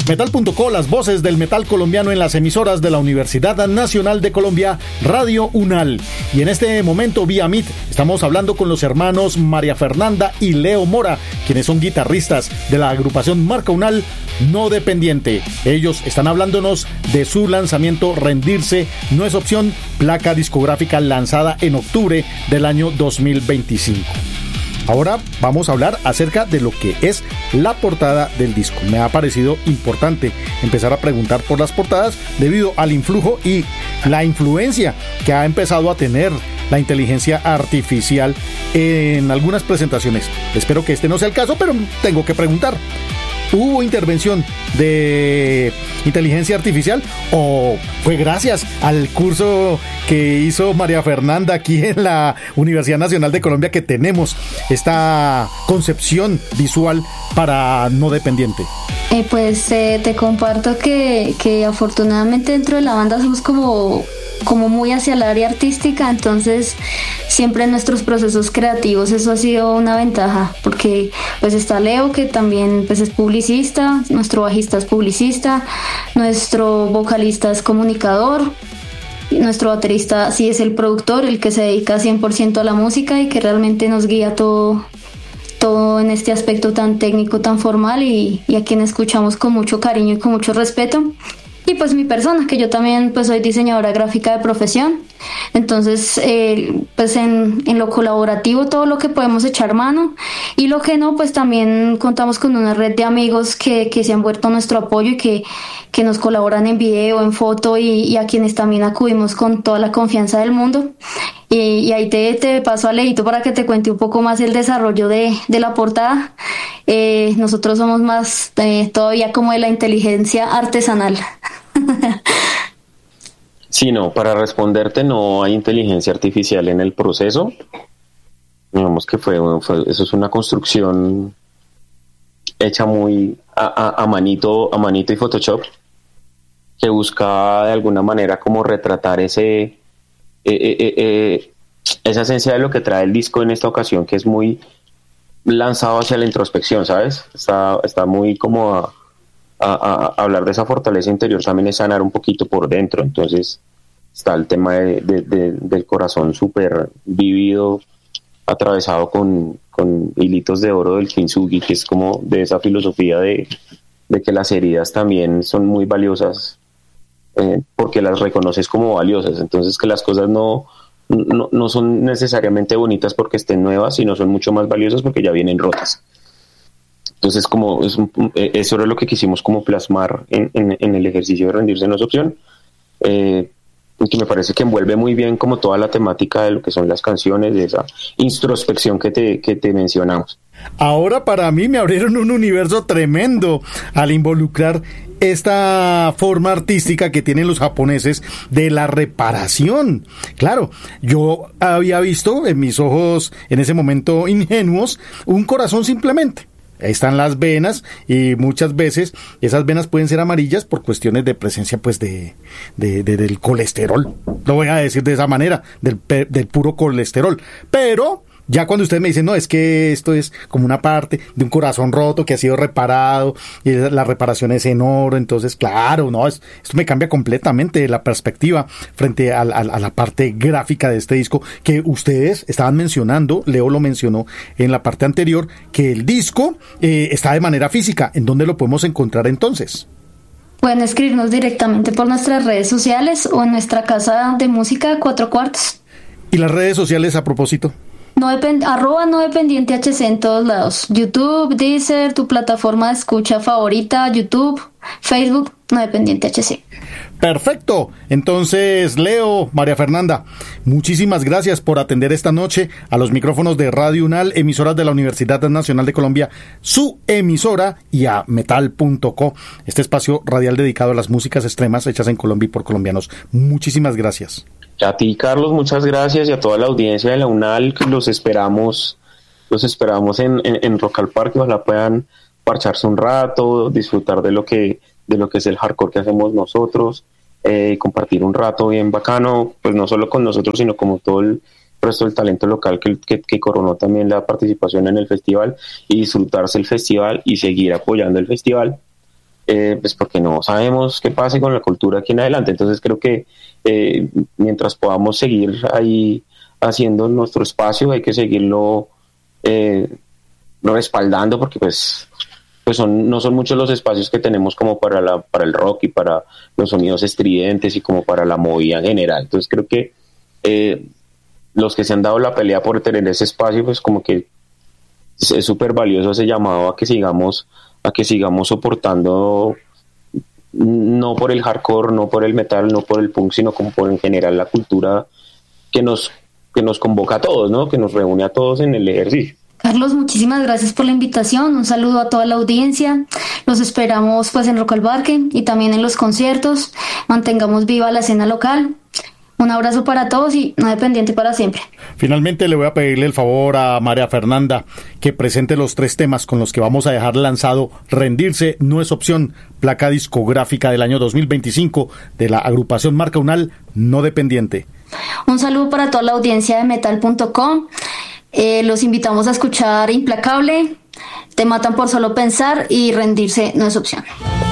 Metal.co, las voces del metal colombiano en las emisoras de la Universidad Nacional de Colombia, Radio UNAL. Y en este momento, vía Meet, estamos hablando con los hermanos María Fernanda y Leo Mora, quienes son guitarristas de la agrupación Marca UNAL No Dependiente. Ellos están hablándonos de su lanzamiento Rendirse No Es Opción, placa discográfica lanzada en octubre del año 2025. Ahora vamos a hablar acerca de lo que es la portada del disco. Me ha parecido importante empezar a preguntar por las portadas debido al influjo y la influencia que ha empezado a tener la inteligencia artificial en algunas presentaciones. Espero que este no sea el caso, pero tengo que preguntar. ¿Hubo intervención de inteligencia artificial o fue gracias al curso que hizo María Fernanda aquí en la Universidad Nacional de Colombia que tenemos esta concepción visual para No Dependiente? Te comparto que afortunadamente dentro de la banda somos como muy hacia el área artística, entonces siempre en nuestros procesos creativos eso ha sido una ventaja, porque pues está Leo, que también pues es publicista, nuestro bajista es publicista, nuestro vocalista es comunicador, y nuestro baterista sí es el productor, el que se dedica 100% a la música y que realmente nos guía todo en este aspecto tan técnico, tan formal y a quien escuchamos con mucho cariño y con mucho respeto. Y pues mi persona, que yo también pues soy diseñadora gráfica de profesión. Entonces pues en lo colaborativo todo lo que podemos echar mano y lo que no, pues también contamos con una red de amigos que se han vuelto nuestro apoyo y que nos colaboran en video, en foto y a quienes también acudimos con toda la confianza del mundo. Y ahí te paso a Leito para que te cuente un poco más el desarrollo de la portada. Nosotros somos más todavía como de la inteligencia artesanal. Sí, no, para responderte, no hay inteligencia artificial en el proceso. Digamos que eso es una construcción hecha muy a manito y Photoshop, que busca de alguna manera como retratar esa esencia de lo que trae el disco en esta ocasión, que es muy lanzado hacia la introspección, ¿sabes? Está muy como a hablar de esa fortaleza interior, también es sanar un poquito por dentro. Entonces está el tema del corazón súper vivido, atravesado con hilitos de oro del kintsugi, que es como de esa filosofía de que las heridas también son muy valiosas, porque las reconoces como valiosas. Entonces que las cosas no son necesariamente bonitas porque estén nuevas, sino son mucho más valiosas porque ya vienen rotas. Entonces eso era lo que quisimos como plasmar en el ejercicio de Rendirse No Es Opción, que me parece que envuelve muy bien como toda la temática de lo que son las canciones, de esa introspección que te mencionamos. Ahora para mí me abrieron un universo tremendo al involucrar esta forma artística que tienen los japoneses de la reparación. Claro, yo había visto en mis ojos en ese momento ingenuos un corazón simplemente. Ahí están las venas y muchas veces esas venas pueden ser amarillas por cuestiones de presencia pues del colesterol. Lo voy a decir de esa manera, del puro colesterol. Pero ya cuando ustedes me dicen, no, es que esto es como una parte de un corazón roto que ha sido reparado y la reparación es en oro, entonces claro, no, esto me cambia completamente la perspectiva frente a la parte gráfica de este disco que ustedes estaban mencionando. Leo lo mencionó en la parte anterior, que el disco está de manera física. ¿En dónde lo podemos encontrar entonces? Pueden escribirnos directamente por nuestras redes sociales o en nuestra casa de música 4 Cuartos. ¿Y las redes sociales a propósito? @ No Dependiente HC en todos lados. YouTube, Deezer, tu plataforma de escucha favorita, YouTube, Facebook, No Dependiente HC. Perfecto. Entonces, Leo, María Fernanda, muchísimas gracias por atender esta noche a los micrófonos de Radio UNAL, emisoras de la Universidad Nacional de Colombia, su emisora, y a Metal.co, este espacio radial dedicado a las músicas extremas hechas en Colombia y por colombianos. Muchísimas gracias. A ti, Carlos, muchas gracias, y a toda la audiencia de la UNAL, que los esperamos en Rock al Parque. Ojalá puedan parcharse un rato, disfrutar de lo que es el hardcore que hacemos nosotros, compartir un rato bien bacano, pues no solo con nosotros, sino como todo el resto del talento local que coronó también la participación en el festival, y disfrutarse el festival y seguir apoyando el festival. pues porque no sabemos qué pase con la cultura aquí en adelante. Entonces creo que mientras podamos seguir ahí haciendo nuestro espacio, hay que seguirlo respaldando, porque pues no son muchos los espacios que tenemos como para el rock y para los sonidos estridentes y como para la movida en general. Entonces creo que los que se han dado la pelea por tener ese espacio, pues como que es súper valioso ese llamado a que sigamos soportando, no por el hardcore, no por el metal, no por el punk, sino como por en general la cultura que nos convoca a todos, ¿no? Que nos reúne a todos en el ejercicio. Carlos, muchísimas gracias por la invitación. Un saludo a toda la audiencia. Los esperamos pues en Rock al Parque y también en los conciertos. Mantengamos viva la escena local. Un abrazo para todos y no dependiente para siempre. Finalmente le voy a pedirle el favor a María Fernanda que presente los 3 temas con los que vamos a dejar lanzado Rendirse no es opción, placa discográfica del año 2025 de la agrupación Marca Unal no dependiente. Un saludo para toda la audiencia de metal.com. Los invitamos a escuchar Implacable, Te matan por solo pensar y Rendirse no es opción.